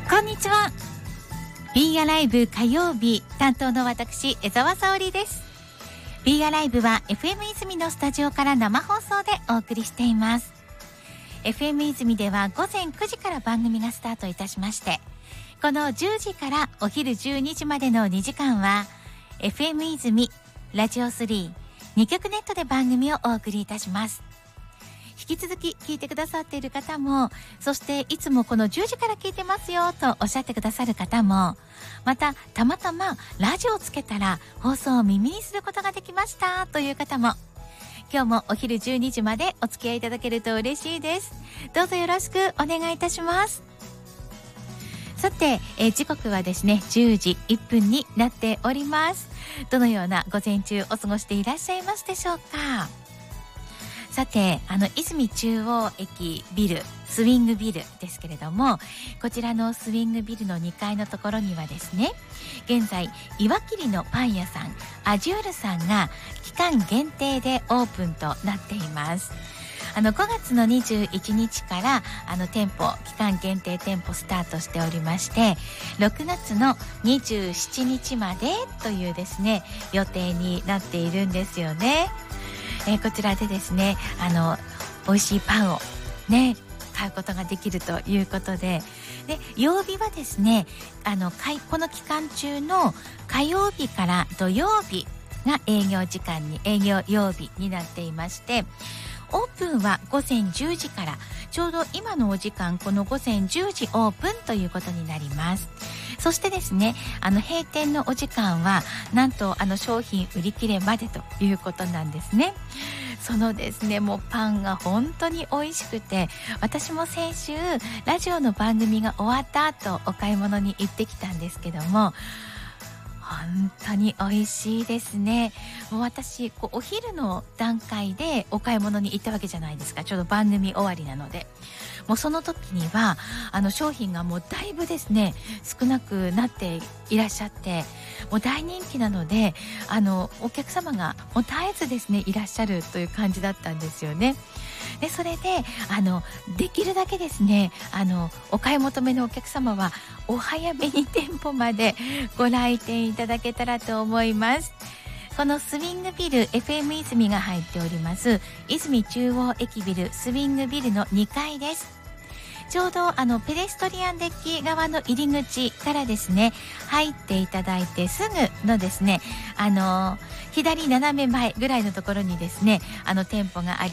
こんにちは。 B アライブ火曜日担当の私江澤沙織です。 B アライブは FM 泉のスタジオから生放送でお送りしています。 FM 泉では午前9時から番組がスタートいたしまして、この10時からお昼12時までの2時間は FM 泉ラジオ3 2曲ネットで番組をお送りいたします。引き続き聞いてくださっている方も、そしていつもこの10時から聞いてますよとおっしゃってくださる方も、またたまたまラジオをつけたら放送を耳にすることができましたという方も、今日もお昼12時までお付き合いいただけると嬉しいです。どうぞよろしくお願いいたします。さて、時刻はですね10時1分になっております。どのような午前中お過ごしていらっしゃいますでしょうか。さて、泉中央駅ビル、スイングビルですけれども、こちらのスイングビルの2階のところにはですね、現在岩切のパン屋さんアジュールさんが期間限定でオープンとなっています。5月の21日から店舗、期間限定店舗スタートしておりまして、6月の27日までというですね予定になっているんですよね。こちらでですね美味しいパンをね買うことができるということで、曜日はですねこの期間中の火曜日から土曜日が営業曜日になっていまして、オープンは午前10時から、ちょうど今のお時間この午前10時オープンということになります。そしてですね閉店のお時間はなんと商品売り切れまでということなんですね。そのですねもうパンが本当に美味しくて、私も先週ラジオの番組が終わった後お買い物に行ってきたんですけども、本当に美味しいですね。もう私お昼の段階でお買い物に行ったわけじゃないですか。ちょうど番組終わりなので、もうその時には商品がもうだいぶですね少なくなっていらっしゃって、もう大人気なのでお客様がもう絶えずですねいらっしゃるという感じだったんですよね。でそれでできるだけですねお買い求めのお客様はお早めに店舗までご来店いただけたらと思います。このスイングビル FM 泉が入っております泉中央駅ビルスイングビルの2階です。ちょうどペデストリアンデッキ側の入り口からですね入っていただいてすぐのですね左斜め前ぐらいのところにですね店舗があり